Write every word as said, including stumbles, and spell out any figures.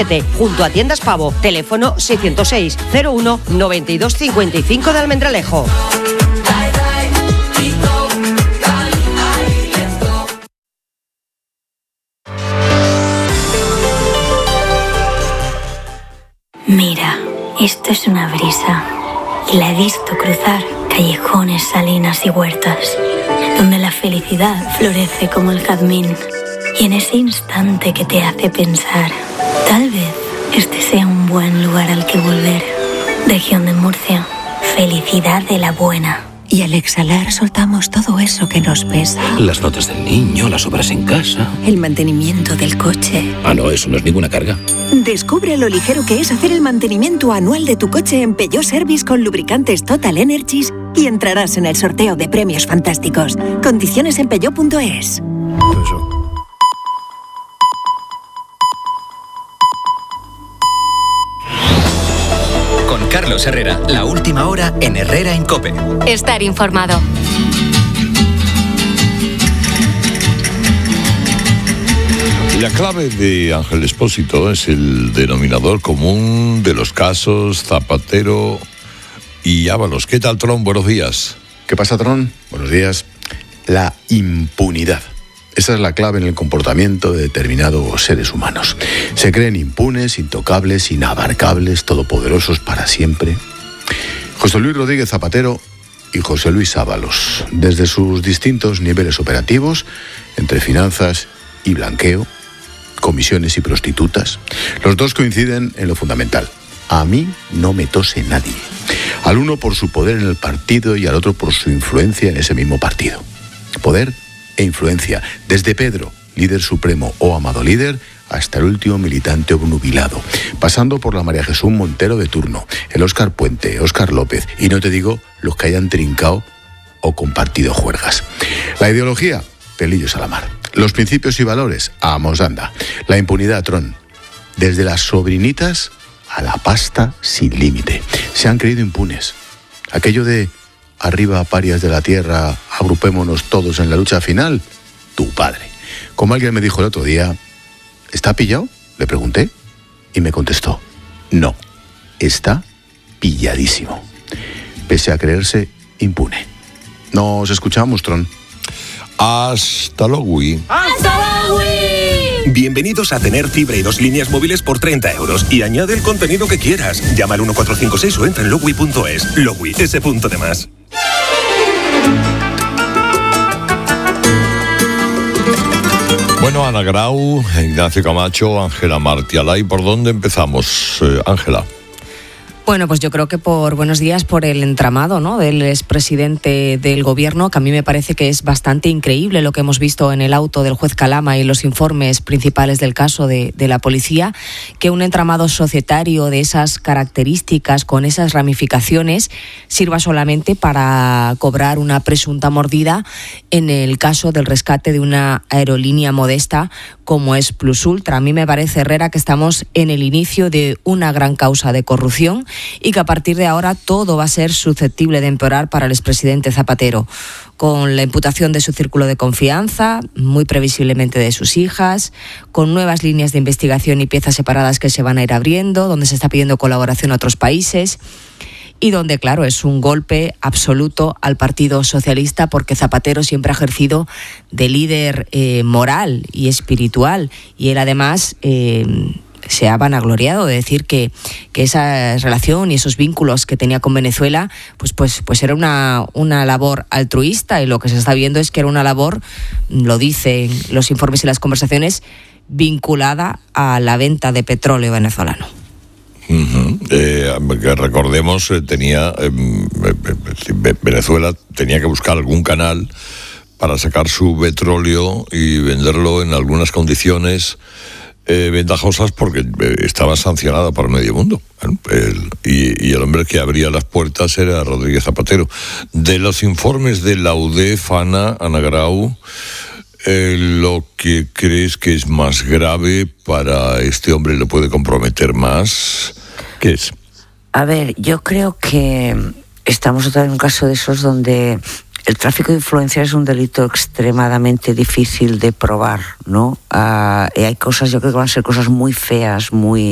siete, junto a Tiendas Pavo, teléfono seiscientos seis, cero uno, noventa y dos cincuenta y cinco de Almendralejo. Mira, esto es una brisa y la he visto cruzar callejones, salinas y huertas, donde la felicidad florece como el jazmín. Y en ese instante que te hace pensar, tal vez este sea un buen lugar al que volver. Región de Murcia, felicidad de la buena. Y al exhalar soltamos todo eso que nos pesa. Las notas del niño, las obras en casa. El mantenimiento del coche. Ah, no, eso no es ninguna carga. Descubre lo ligero que es hacer el mantenimiento anual de tu coche en Peugeot Service con lubricantes Total Energies y entrarás en el sorteo de premios fantásticos. Condiciones en peugeot punto es. Con Carlos Herrera, la última hora en Herrera en COPE. Estar informado. La clave de Ángel Expósito es el denominador común de los casos Zapatero y Ábalos. ¿Qué tal, Tron? Buenos días. ¿Qué pasa, Tron? Buenos días. La impunidad. Esa es la clave en el comportamiento de determinados seres humanos. Se creen impunes, intocables, inabarcables, todopoderosos para siempre. José Luis Rodríguez Zapatero y José Luis Ábalos, desde sus distintos niveles operativos, entre finanzas y blanqueo, comisiones y prostitutas, los dos coinciden en lo fundamental. A mí no me tose nadie. Al uno por su poder en el partido y al otro por su influencia en ese mismo partido. Poder e influencia, desde Pedro, líder supremo o amado líder, hasta el último militante obnubilado, pasando por la María Jesús Montero de turno, el Óscar Puente, Óscar López, y no te digo los que hayan trincado o compartido juergas. La ideología, pelillos a la mar. Los principios y valores, amos anda. La impunidad, Tron. Desde las sobrinitas a la pasta sin límite. Se han creído impunes. Aquello de arriba, parias de la tierra, agrupémonos todos en la lucha final, tu padre. Como alguien me dijo el otro día, ¿está pillado?, le pregunté, y me contestó, no, está pilladísimo, pese a creerse impune. Nos escuchamos, Tron. Hasta luego. ¡Hasta luego! Bienvenidos a tener fibra y dos líneas móviles por treinta euros y añade el contenido que quieras. Llama al uno cuatro cinco seis o entra en logui punto es. Logui, ese punto de más. Bueno, Ana Grau, Ignacio Camacho, Ángela Martialay, ¿por dónde empezamos, eh, Ángela? Bueno, pues yo creo que por buenos días, por el entramado, ¿no?, del expresidente del gobierno, que a mí me parece que es bastante increíble lo que hemos visto en el auto del juez Calama y los informes principales del caso de, de la policía, que un entramado societario de esas características, con esas ramificaciones, sirva solamente para cobrar una presunta mordida en el caso del rescate de una aerolínea modesta como es Plus Ultra. A mí me parece, Herrera, que estamos en el inicio de una gran causa de corrupción y que a partir de ahora todo va a ser susceptible de empeorar para el expresidente Zapatero, con la imputación de su círculo de confianza, muy previsiblemente de sus hijas, con nuevas líneas de investigación y piezas separadas que se van a ir abriendo, donde se está pidiendo colaboración a otros países y donde, claro, es un golpe absoluto al Partido Socialista, porque Zapatero siempre ha ejercido de líder eh, moral y espiritual, y él además Eh, se ha vanagloriado de decir que, que esa relación y esos vínculos que tenía con Venezuela pues, pues, pues era una, una labor altruista, y lo que se está viendo es que era una labor, lo dicen los informes y las conversaciones, vinculada a la venta de petróleo venezolano. Uh-huh. Eh, que recordemos, eh, tenía eh, Venezuela tenía que buscar algún canal para sacar su petróleo y venderlo en algunas condiciones Eh, ventajosas, porque eh, estaba sancionada por medio mundo, ¿eh? el, y, y el hombre que abría las puertas era Rodríguez Zapatero. De los informes de la U D E F, Ana, Ana Grau, eh, lo que crees que es más grave para este hombre, le puede comprometer más, ¿qué es? A ver, yo creo que estamos otra vez en un caso de esos donde el tráfico de influencias es un delito extremadamente difícil de probar, ¿no? Uh, y hay cosas, yo creo que van a ser cosas muy feas, muy